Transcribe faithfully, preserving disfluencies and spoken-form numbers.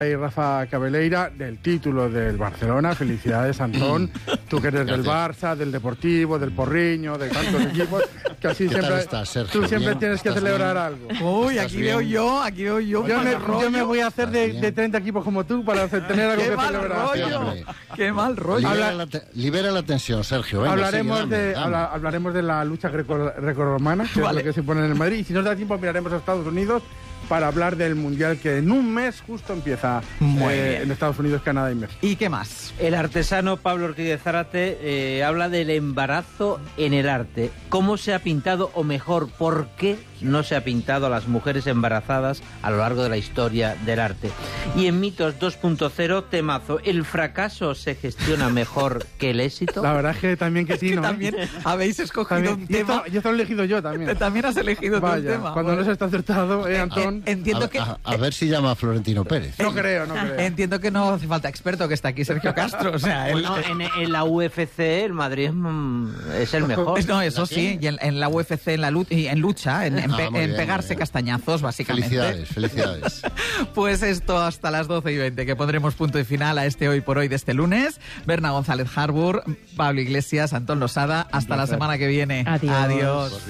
Y Rafa Cabeleira, del título del Barcelona. Felicidades, Antón. Tú que eres del Barça, del Deportivo, del Porriño, de tantos equipos, que así siempre, estás, Sergio? tú siempre ¿Bien? tienes que celebrar bien? algo. Uy, aquí veo yo, aquí veo yo. Yo me, rollo. yo me voy a hacer de, de treinta equipos como tú para hacer- tener algo ¡Qué que mal celebrar. rollo! ¡Qué mal rollo! Libera, Habla- la te- libera la tensión, Sergio. Venga, hablaremos, sigue, dame, de, dame. habla- hablaremos de la lucha greco- grecorromana, que Vale. es lo que se pone en el Madrid. Y si nos da tiempo, miraremos a Estados Unidos para hablar del Mundial que en un mes justo empieza Muy eh, bien. en Estados Unidos, Canadá y México. ¿Y qué más? El artesano Pablo Orquídez Zárate eh, habla del embarazo en el arte. ¿Cómo se ha pintado, o mejor, por qué no se ha pintado a las mujeres embarazadas a lo largo de la historia del arte? Y en Mitos dos punto cero, temazo, ¿el fracaso se gestiona mejor que el éxito? La verdad es que también que Es sí, que ¿no? también habéis escogido También- un y tema. esto, y esto lo he elegido yo también. También has elegido tú un Vaya, tema. cuando no se está acertado, ¿eh, Antón? En- Entiendo a, que... a- a ver si llama a Florentino Pérez. No creo, no creo. Entiendo que no hace falta experto, que está aquí Sergio Castro. O sea, él- Bueno, en, en la U F C el Madrid es, mm, es el mejor. No, eso sí, y en, en la U F C, en la lucha, y en, lucha, en, en Ah, pe- muy en bien, pegarse muy bien. castañazos, básicamente. Felicidades, felicidades. Pues esto hasta las doce y veinte, que pondremos punto y final a este Hoy por Hoy de este lunes. Berna González Harbour, Pablo Iglesias, Antón Losada. Hasta la semana que viene. Adiós. Adiós.